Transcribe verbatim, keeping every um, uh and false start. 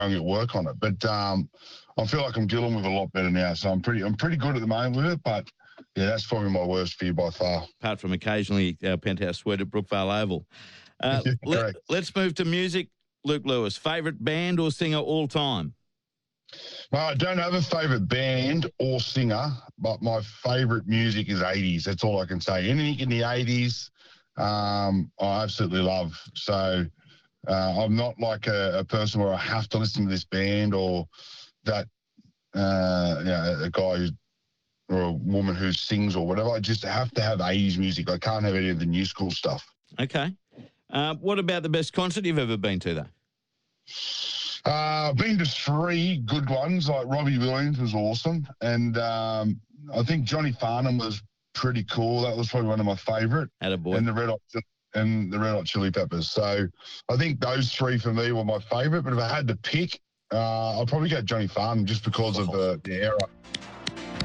and get work on it. But um, I feel like I'm dealing with it a lot better now, so I'm pretty I'm pretty good at the moment with it. But yeah, that's probably my worst fear by far. Apart from occasionally our penthouse suite at Brookvale Oval. Uh, Yeah, let, correct. let's move to music. Luke Lewis, favourite band or singer all time? Well, I don't have a favourite band or singer, but my favourite music is eighties. That's all I can say. Anything in the eighties, um, I absolutely love. So uh, I'm not like a, a person where I have to listen to this band or that, uh, you know, a guy who's, or a woman who sings or whatever. I just have to have eighties music. I can't have any of the new school stuff. Okay. Uh, what about the best concert you've ever been to, though? Uh, I've been to three good ones. Like Robbie Williams was awesome, and um, I think Johnny Farnham was pretty cool. That was probably one of my favourite. Attaboy. And the Red Hot and the Red Hot Chili Peppers. So I think those three for me were my favourite. But if I had to pick, uh, I'll probably go Johnny Farnham just because of the, the era.